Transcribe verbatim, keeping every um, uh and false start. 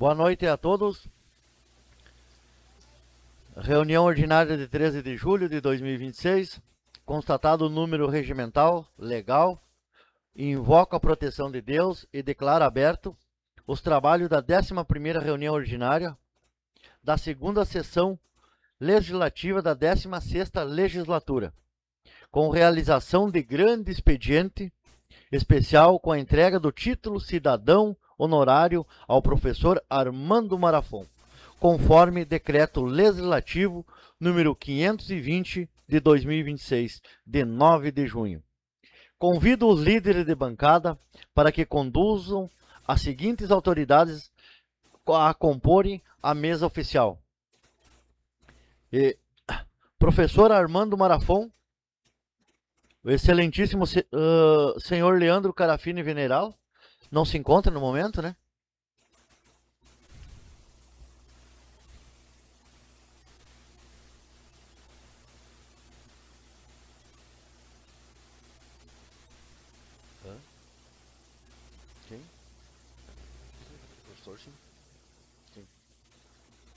Boa noite a todos. Reunião ordinária de treze de julho de dois mil e vinte e seis. Constatado o número regimental, legal. Invoco a proteção de Deus e declaro aberto os trabalhos da décima primeira reunião ordinária da segunda sessão legislativa da décima sexta legislatura, com realização de grande expediente especial com a entrega do título cidadão honorário ao professor Armando Marafon, conforme decreto legislativo número quinhentos e vinte de dois mil e vinte e seis, de nove de junho. Convido os líderes de bancada para que conduzam as seguintes autoridades a comporem a mesa oficial. E, professor Armando Marafon, o excelentíssimo uh, senhor Leandro Carafini Veneral, não se encontra no momento, né? Hã? Quem? Professor, sim.